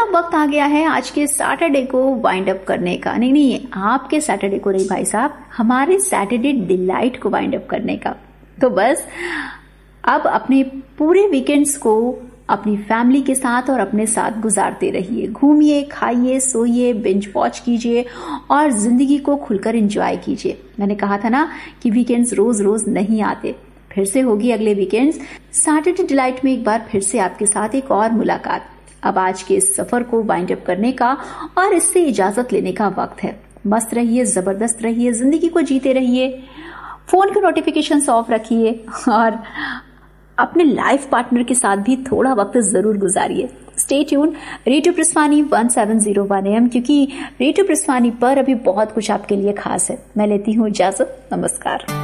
अब वक्त आ गया है आज के सैटरडे को वाइंड अप करने का। नहीं, आपके सैटरडे को नहीं भाई साहब, हमारे सैटरडे डिलाइट को वाइंड अप करने का। तो बस अब अपने पूरे वीकेंड्स को अपनी फैमिली के साथ और अपने साथ गुजारते रहिए। घूमिए, खाइए, सोइए, बिंज वॉच कीजिए और जिंदगी को खुलकर एंजॉय कीजिए। मैंने कहा था ना कि वीकेंड्स रोज रोज नहीं आते, फिर से होगी अगले वीकेंड्स। सैटरडे डिलाइट में एक बार फिर से आपके साथ एक और मुलाकात। अब आज के इस सफर को वाइंड अप करने का और इससे इजाजत लेने का वक्त है। मस्त रहिए, जबरदस्त रहिए, जिंदगी को जीते रहिए, फोन के नोटिफिकेशंस ऑफ रखिए और अपने लाइफ पार्टनर के साथ भी थोड़ा वक्त जरूर गुजारिए। स्टे ट्यून रेडियो प्रस्थानी 1701 AM, क्योंकि रेडियो प्रस्थानी पर अभी बहुत कुछ आपके लिए खास है। मैं लेती हूँ इजाजत। नमस्कार।